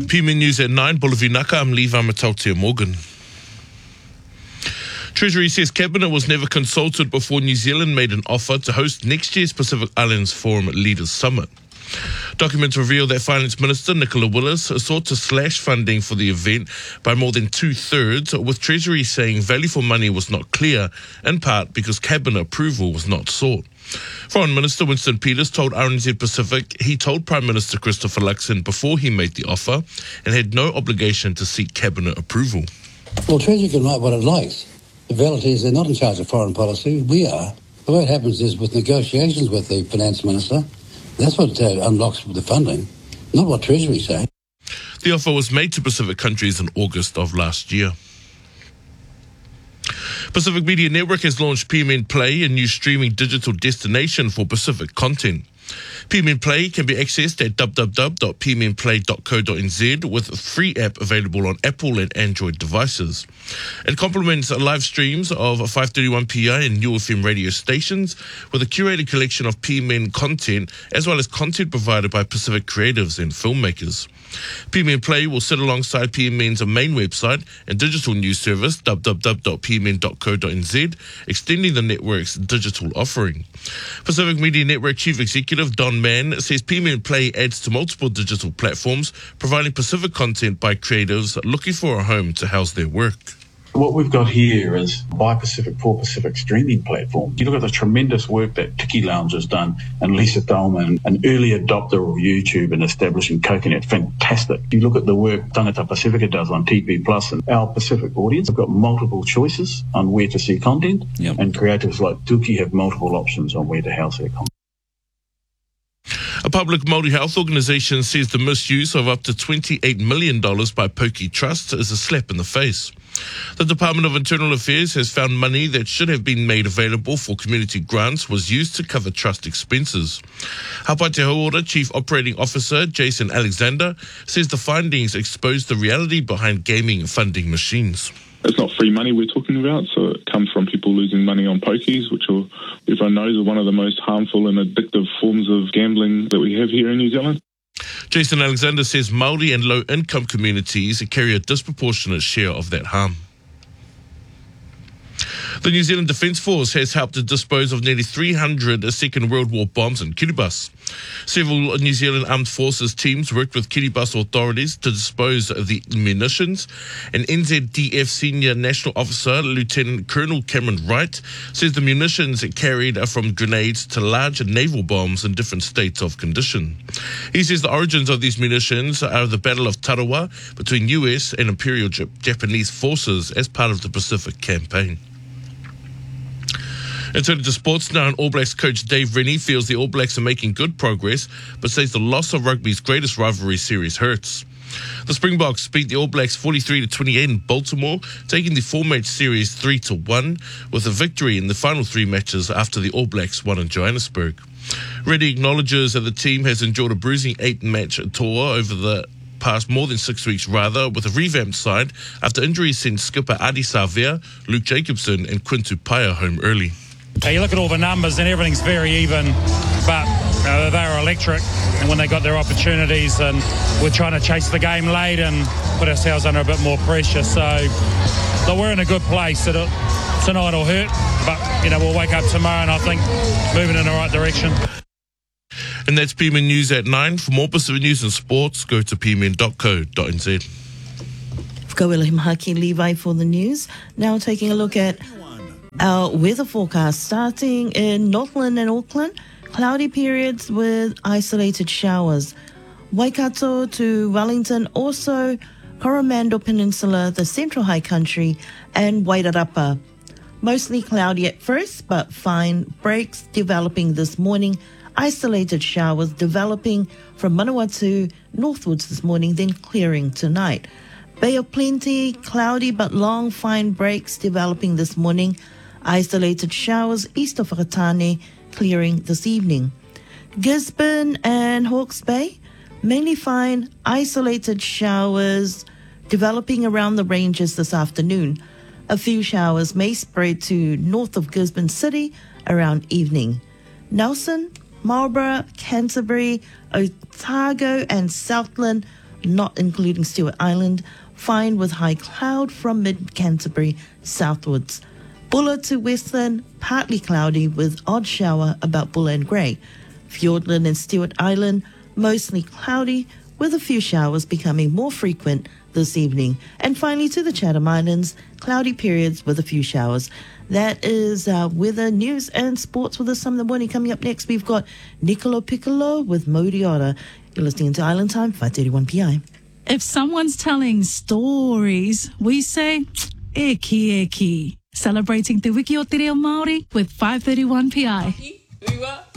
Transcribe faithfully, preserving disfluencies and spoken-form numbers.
P M News at nine, Bulavinaka, I'm Levi Matautia Morgan. Treasury says Cabinet was never consulted before New Zealand made an offer to host next year's Pacific Islands Forum Leaders Summit. Documents reveal that Finance Minister Nicola Willis sought to slash funding for the event by more than two-thirds, with Treasury saying value for money was not clear, in part because Cabinet approval was not sought. Foreign Minister Winston Peters told R N Z Pacific he told Prime Minister Christopher Luxon before he made the offer and had no obligation to seek Cabinet approval. Well, Treasury can write what it likes. The reality is they're not in charge of foreign policy. We are. The way it happens is with negotiations with the Finance Minister. That's what uh, unlocks the funding, not what Treasury say. The offer was made to Pacific countries in August of last year. Pacific Media Network has launched P M N Play, a new streaming digital destination for Pacific content. P M N Play can be accessed at w w w dot p m n play dot co dot n z with a free app available on Apple and Android devices. It complements live streams of five thirty-one P I and New F M radio stations with a curated collection of P M N content as well as content provided by Pacific creatives and filmmakers. P M N Play will sit alongside P M N's main website and digital news service w w w dot p m n dot co dot n z, extending the network's digital offering. Pacific Media Network Chief Executive Don Mann says P M N Play adds to multiple digital platforms, providing Pacific content by creatives looking for a home to house their work. What we've got here is Buy Pacific for Pacific streaming platform. You look at the tremendous work that Tiki Lounge has done and Lisa Dolman, an early adopter of YouTube and establishing Coconut, fantastic. You look at the work Tangata Pacifica does on T P Plus and our Pacific audience have got multiple choices on where to see content, yep. And creatives like Tuki have multiple options on where to house their content. A public Māori health organisation says the misuse of up to twenty-eight million dollars by Poki Trust is a slap in the face. The Department of Internal Affairs has found money that should have been made available for community grants was used to cover trust expenses. Hapai Te Hauora Chief Operating Officer Jason Alexander says the findings expose the reality behind gaming funding machines. It's not free money we're talking about, so it comes from people losing money on pokies, which are, everyone knows are one of the most harmful and addictive forms of gambling that we have here in New Zealand. Jason Alexander says Māori and low-income communities carry a disproportionate share of that harm. The New Zealand Defence Force has helped to dispose of nearly three hundred Second World War bombs in Kiribati. Several New Zealand Armed Forces teams worked with Kiribati authorities to dispose of the munitions. An N Z D F Senior National Officer, Lieutenant Colonel Cameron Wright, says the munitions carried are from grenades to large naval bombs in different states of condition. He says the origins of these munitions are the Battle of Tarawa between U S and Imperial Jap- Japanese forces as part of the Pacific Campaign. And turning to sports now, All Blacks coach Dave Rennie feels the All Blacks are making good progress, but says the loss of rugby's greatest rivalry series hurts. The Springboks beat the All Blacks forty-three to twenty-eight in Baltimore, taking the four-match series three to one, with a victory in the final three matches after the All Blacks won in Johannesburg. Rennie acknowledges that the team has endured a bruising eight-match tour over the past more than six weeks rather, with a revamped side after injuries sent skipper Adi Savea, Luke Jacobson and Quintu Paia home early. Uh, you look at all the numbers and everything's very even, but uh, they were electric, and when they got their opportunities, and we're trying to chase the game late and put ourselves under a bit more pressure. So, so we're in a good place. It'll, tonight will hurt, but you know we'll wake up tomorrow and I think moving in the right direction. And that's P M N News at nine. For more Pacific news and sports, go to p m n dot co dot n z. Fkawela Himhaki Levi for the news. Now taking a look at our weather forecast, starting in Northland and Auckland, cloudy periods with isolated showers. Waikato to Wellington, also Coromandel Peninsula, the Central High Country, and Wairarapa. Mostly cloudy at first, but fine breaks developing this morning. Isolated showers developing from Manawatu northwards this morning, then clearing tonight. Bay of Plenty, cloudy but long fine breaks developing this morning. Isolated showers east of Whakatane, clearing this evening. Gisborne and Hawke's Bay, mainly fine, isolated showers developing around the ranges this afternoon. A few showers may spread to north of Gisborne City around evening. Nelson, Marlborough, Canterbury, Otago and Southland, not including Stewart Island, fine with high cloud from mid-Canterbury southwards. Bulla to Westland, partly cloudy with odd shower about Bulla and Grey. Fiordland and Stewart Island, mostly cloudy with a few showers becoming more frequent this evening. And finally to the Chatham Islands, cloudy periods with a few showers. That is uh, weather, news and sports with us some of the morning. Coming up next, we've got Niccolo Piccolo with Modi Ora. You're listening to Island Time, five thirty-one p m. If someone's telling stories, we say, eki eki. Celebrating Te Wiki o Te Reo Māori with five thirty-one p m.